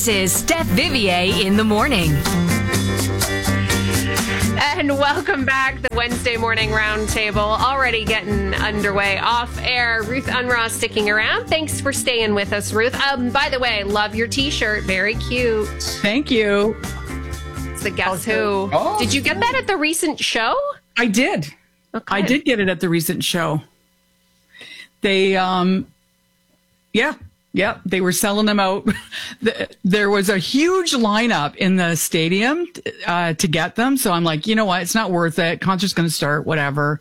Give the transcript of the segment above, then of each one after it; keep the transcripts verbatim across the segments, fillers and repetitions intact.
This is Steph Vivier in the morning. And welcome back. The Wednesday morning roundtable already getting underway off air. Ruth Unruh sticking around. Thanks for staying with us, Ruth. Um, by the way, love your t-shirt. Very cute. Thank you. It's the Guess Who. Oh, did you get that at the recent show? I did. Okay. I did get it at the recent show. They, um, yeah. Yeah, they were selling them out. There was a huge lineup in the stadium uh, to get them. So I'm like, you know what? It's not worth it. Concert's going to start, whatever.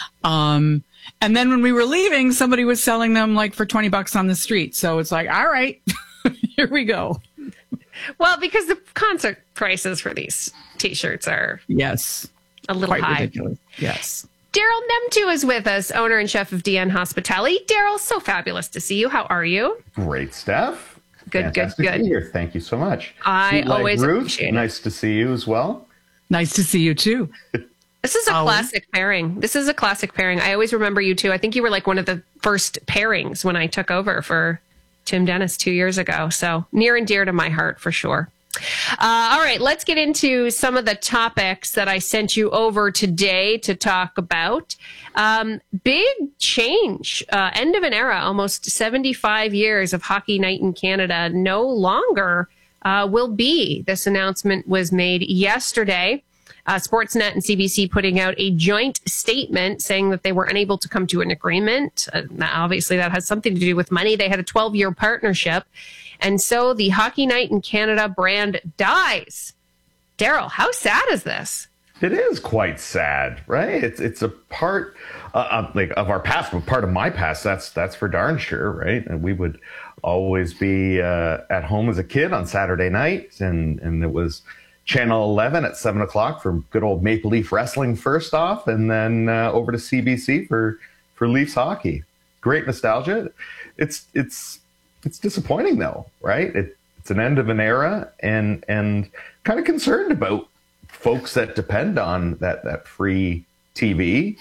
Um, and then when we were leaving, somebody was selling them like for twenty bucks on the street. So it's like, all right, here we go. Well, because the concert prices for these T-shirts are yes, a little quite high. Ridiculous. Yes. Daryl Nemtu is with us, owner and chef of D N Hospitality. Daryl, so fabulous to see you. How are you? Great, Steph. Good, Fantastic good, good. To be here. Thank you so much. I Sweet always Ruth, appreciate it. Nice to see you as well. Nice to see you too. This is a oh. classic pairing. This is a classic pairing. I always remember you too. I think you were like one of the first pairings when I took over for Tim Dennis two years ago. So near and dear to my heart for sure. Uh, all right, let's get into some of the topics that I sent you over today to talk about. Um, big change, uh, end of an era, almost seventy-five years of Hockey Night in Canada no longer uh, will be. This announcement was made yesterday. Uh, Sportsnet and C B C putting out a joint statement saying that they were unable to come to an agreement. Uh, obviously, that has something to do with money. They had a twelve-year partnership. And so the Hockey Night in Canada brand dies. Daryl, how sad is this? It is quite sad, right? It's it's a part uh, of, like of our past, but part of my past. That's that's for darn sure, right? And we would always be uh, at home as a kid on Saturday night, and and it was Channel eleven at seven o'clock for good old Maple Leaf Wrestling first off, and then uh, over to C B C for for Leafs hockey. Great nostalgia. It's it's. It's disappointing, though, right? It, it's an end of an era, and and kind of concerned about folks that depend on that that free T V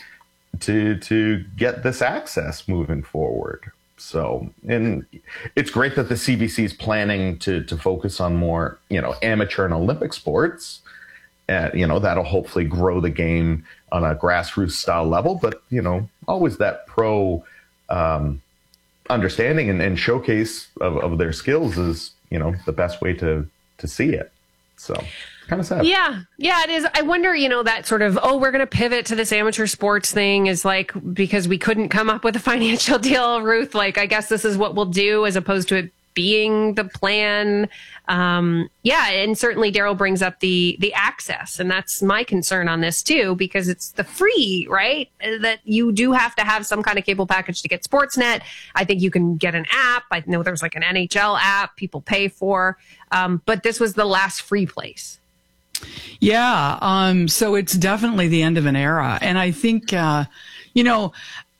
to to get this access moving forward. So, and it's great that the C B C is planning to to focus on more, you know, amateur and Olympic sports. Uh, you know, that'll hopefully grow the game on a grassroots style level. But you know, always that pro. Um, understanding and, and showcase of, of their skills is, you know, the best way to to see it. So kind of sad. Yeah, yeah, it is. I wonder, you know, that sort of, oh, we're going to pivot to this amateur sports thing is like because we couldn't come up with a financial deal, Ruth. Like, I guess this is what we'll do as opposed to it being the plan. Um, yeah, and certainly Daryl brings up the the access, and that's my concern on this too, because it's the free, right? That you do have to have some kind of cable package to get Sportsnet. I think you can get an app. I know there's like an N H L app people pay for, um, but this was the last free place. Yeah, um, so it's definitely the end of an era, and I think uh, you know.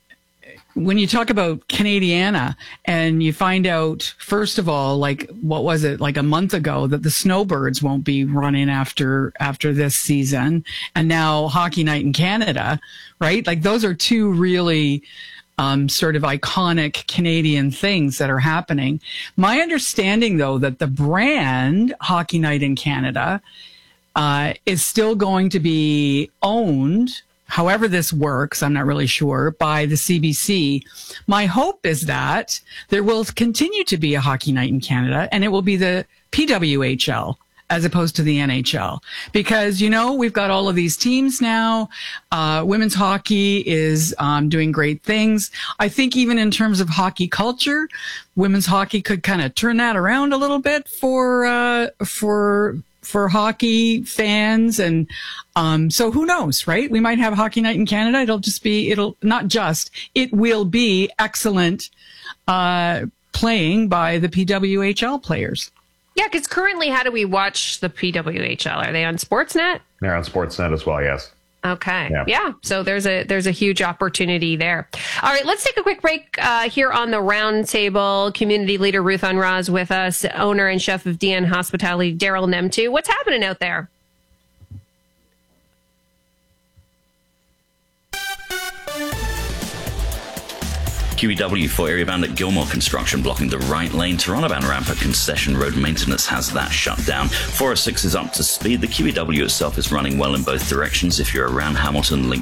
When you talk about Canadiana and you find out, first of all, like, what was it, like a month ago, that the Snowbirds won't be running after, after this season. And now Hockey Night in Canada, right? Like those are two really, um, sort of iconic Canadian things that are happening. My understanding though, that the brand Hockey Night in Canada, uh, is still going to be owned, however this works, I'm not really sure, by the C B C. My hope is that there will continue to be a Hockey Night in Canada, and it will be the P W H L as opposed to the N H L. Because, you know, we've got all of these teams now. Uh, women's hockey is um, doing great things. I think even in terms of hockey culture, women's hockey could kind of turn that around a little bit for uh, for for hockey fans. And um, so who knows, right? We might have Hockey Night in Canada. It'll just be, it'll not just, it will be excellent uh, playing by the P W H L players. Yeah, because currently, how do we watch the P W H L? Are they on Sportsnet? They're on Sportsnet as well, yes. Okay. Yeah. yeah. So there's a there's a huge opportunity there. All right. Let's take a quick break uh, here on the roundtable. Community leader Ruth Unruh is with us, owner and chef of D N Hospitality, Daryl Nemtu. What's happening out there? Q E W for area bound at Gilmore Construction blocking the right lane. Toronto bound ramp at Concession Road Maintenance has that shut down. four oh six is up to speed. The Q E W itself is running well in both directions. If you're around Hamilton, link